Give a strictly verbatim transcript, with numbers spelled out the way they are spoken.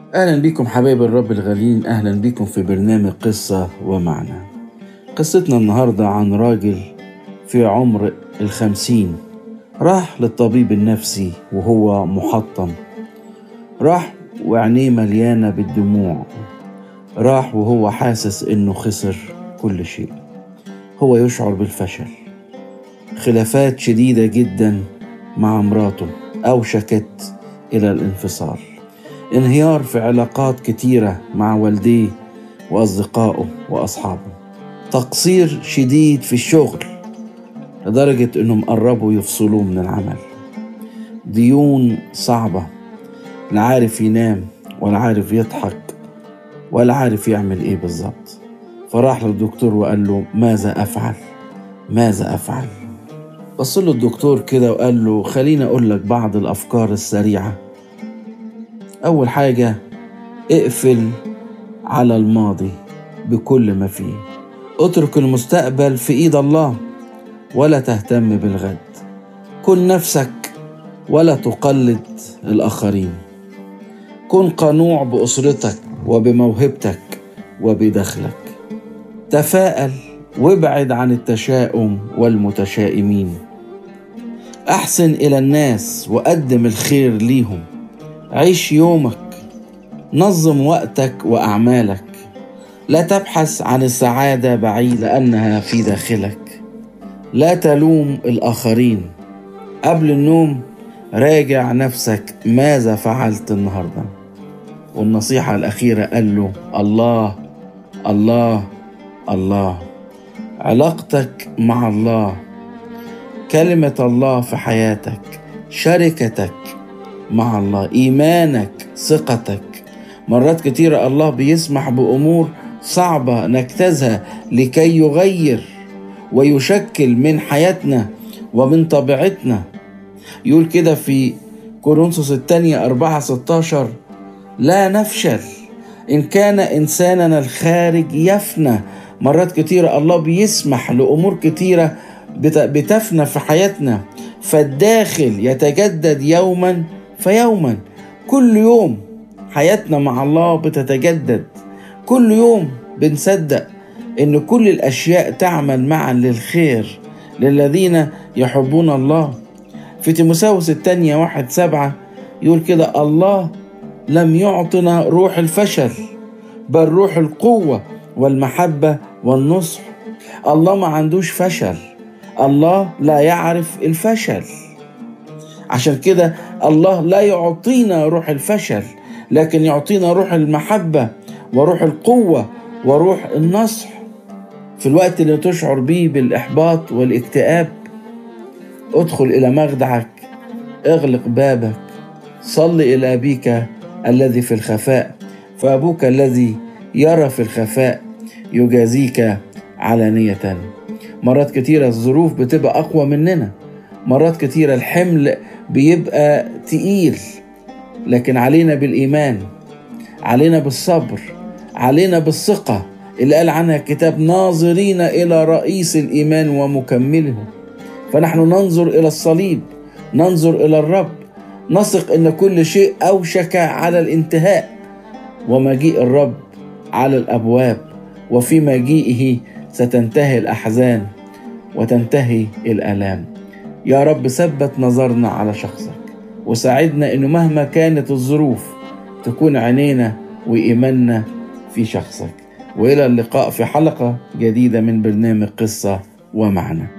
أهلا بكم حبايب الرب الغالين، أهلا بكم في برنامج قصة ومعنى. قصتنا النهاردة عن راجل في عمر الخمسين راح للطبيب النفسي وهو محطم، راح وعينيه مليانة بالدموع، راح وهو حاسس إنه خسر كل شيء. هو يشعر بالفشل، خلافات شديدة جدا مع مراته أوشكت إلى الانفصال، انهيار في علاقات كتيرة مع والديه وأصدقائه وأصحابه، تقصير شديد في الشغل لدرجة إنهم قربوا يفصلوه من العمل، ديون صعبة، لا عارف ينام ولا عارف يضحك ولا عارف يعمل إيه بالظبط. فراح للدكتور وقال له: ماذا أفعل؟ ماذا أفعل؟ بص له الدكتور كده وقال له: خليني أقول لك بعض الأفكار السريعة. أول حاجة، اقفل على الماضي بكل ما فيه، اترك المستقبل في ايد الله ولا تهتم بالغد، كن نفسك ولا تقلد الآخرين، كن قنوع بأسرتك وبموهبتك وبدخلك، تفائل وابعد عن التشاؤم والمتشائمين، أحسن إلى الناس وقدم الخير ليهم، عيش يومك، نظم وقتك وأعمالك، لا تبحث عن السعادة بعيد لأنها في داخلك، لا تلوم الآخرين، قبل النوم راجع نفسك ماذا فعلت النهاردة. والنصيحة الأخيرة قال له: الله الله الله، علاقتك مع الله، كلمة الله في حياتك، شركتك مع الله، إيمانك، ثقتك. مرات كتيرة الله بيسمح بأمور صعبة نجتازها لكي يغير ويشكل من حياتنا ومن طبيعتنا. يقول كده في كورنثوس الثانية أربعة ستاشر: لا نفشل إن كان إنساننا الخارج يفنى. مرات كتيرة الله بيسمح لأمور كتيرة بتفنى في حياتنا، فالداخل يتجدد يوما فيوما. كل يوم حياتنا مع الله بتتجدد، كل يوم بنصدق إن كل الأشياء تعمل معا للخير للذين يحبون الله. في تيموثاوس الثانية واحد سبعة يقول كده: الله لم يعطنا روح الفشل بل روح القوة والمحبة والنصح. الله ما عندوش فشل، الله لا يعرف الفشل. عشان كده الله لا يعطينا روح الفشل، لكن يعطينا روح المحبة وروح القوة وروح النصح. في الوقت اللي تشعر به بالإحباط والاكتئاب، ادخل إلى مخدعك، اغلق بابك، صل إلى أبيك الذي في الخفاء، فأبوك الذي يرى في الخفاء يجازيك علانية. مرات كتيرة الظروف بتبقى أقوى مننا، مرات كتيرة الحمل بيبقى تقيل، لكن علينا بالإيمان، علينا بالصبر، علينا بالثقة اللي قال عنها الكتاب: ناظرين إلى رئيس الإيمان ومكمله. فنحن ننظر إلى الصليب، ننظر إلى الرب، نثق إن كل شيء أوشك على الانتهاء، ومجيء الرب على الأبواب، وفي مجيئه ستنتهي الأحزان وتنتهي الآلام. يا رب ثبت نظرنا على شخصك، وساعدنا إنه مهما كانت الظروف تكون عينينا وإيماننا في شخصك. وإلى اللقاء في حلقة جديدة من برنامج قصة ومعنى.